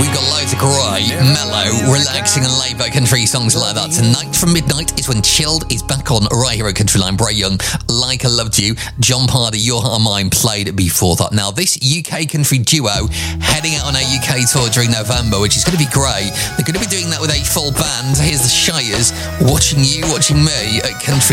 Great, mellow, relaxing and laid-back country songs like that. Tonight from midnight is when Chilled is back on right here at Countryline. Bray Young, Like I Loved You, John Pardy, Your Heart and Mine played before that. Now, this UK country duo heading out on a UK tour during November, which is going to be great. They're going to be doing that with a full band. Here's the Shires, Watching You, Watching Me at Country.